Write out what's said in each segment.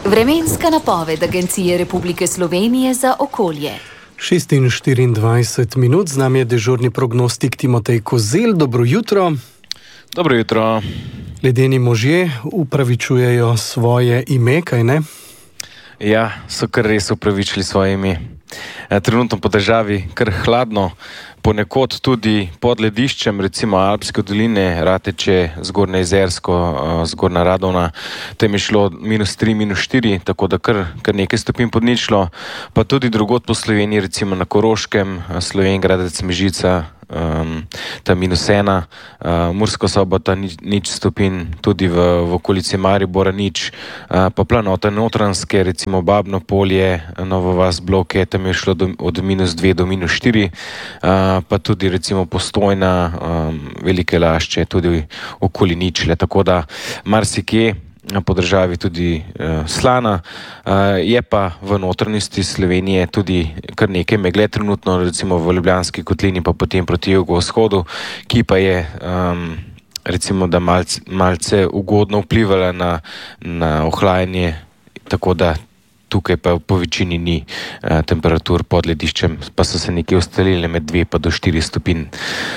Vremenska napoved Agencije Republike Slovenije za okolje. 6:24 minut, z nami je dežurni prognostik Timotej Kozelj. Dobro jutro. Dobro jutro. Ledeni možje upravičujejo svoje ime, kaj ne? Ja, so kar res upravičili svoje ime. Trenutno po državi kar hladno, ponekod tudi pod lediščem, recimo Alpske doline, Rateče, Zgornje Jezersko, Zgornja Radovna, tam je šlo -3, -4, tako da kar nekaj stopinj pod ničlo, pa tudi drugod po Sloveniji, recimo na Koroškem, Slovenjgradec, Mežica, tam -1, Murska Sobota nič stopinj, tudi v okolici Maribora nič, pa planote Notranjske, recimo Babno Polje, Novo Vas, Bloke, tam je šlo od -2 do -4, pa tudi recimo Postojna, Velike Lašče, tudi okoli ničle, tako da marsikje po državi tudi slana, je pa v notranjosti Slovenije tudi kar nekaj megle trenutno, recimo v Ljubljanski kotlini, pa potem proti jugovzhodu, ki pa je recimo da malce ugodno vplivala na ohlajanje, tako da tukaj pa po večini ni temperatur pod lediščem, pa so se nekje ustalile med 2 pa do 4 stopinj.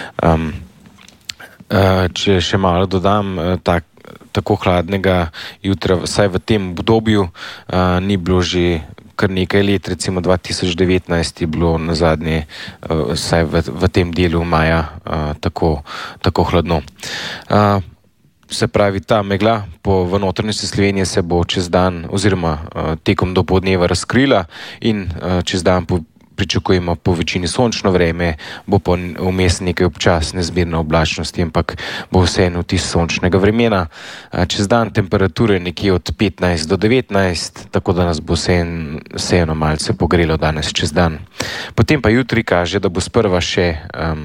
Če še malo dodam, tako hladnega jutra, vsaj v tem obdobju, ni bilo že kar nekaj let, recimo 2019 je bilo nazadnje, vsaj v tem delu maja, tako hladno. Se pravi, ta megla v notranjosti Slovenije se bo čez dan oziroma tekom dopoldneva razkrila in čez dan pričakujemo po večini sončno vreme, bo pa vmes nekaj občasne zmerne oblačnosti, ampak bo vseeno vtis sončnega vremena. Čez dan temperature nekje od 15 do 19, tako da nas bo vseeno malce pogrelo danes čez dan. Potem pa jutri kaže, da bo sprva še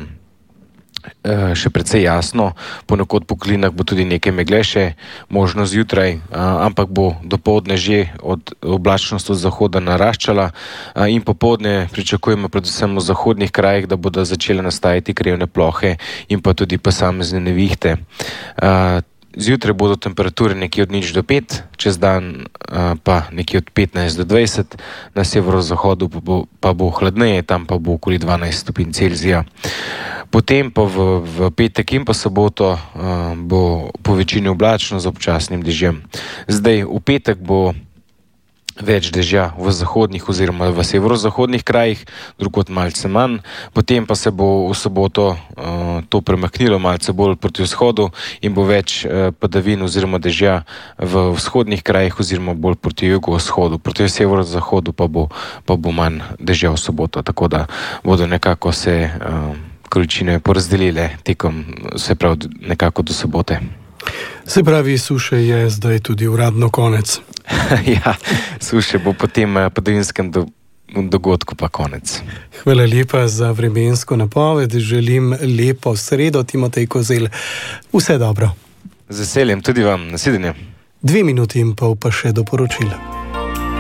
precej jasno, ponekod po klinah bo tudi nekaj megle še možno zjutraj, ampak bo dopoldne že oblačnost od zahoda naraščala in popoldne pričakujemo predvsem v zahodnih krajih, da bodo začele nastajati krevne plohe in pa tudi posamezne nevihte. Zjutraj bodo temperature nekje od 0 do 5, čez dan pa nekje od 15 do 20, na severozahodu pa bo hladneje, tam pa bo okoli 12 stopinj Celzija. Potem pa v petek in pa soboto bo po večini oblačno z občasnim dežjem. Zdaj v petek bo več dežja v zahodnih oziroma v severozahodnih krajih, drugod malce manj, potem pa se bo v soboto to premaknilo malce bolj proti vzhodu in bo več padavin oziroma dežja v vzhodnih krajih oziroma bolj proti jugovzhodu, proti severozahodu pa bo manj dežja v soboto, tako da bodo nekako se količine porazdelile tekom, se pravi nekako do sobote. Se pravi, suše je zdaj tudi uradno konec. Ja, suše bo po tem padavinskem dogodku pa konec. Hvala lepa za vremensko napoved. Želim lepo sredo, Timotej Kozelj. Vse dobro. Z veseljem, tudi vam. Nasvidenje. 2,5 minuti pa še do poročila.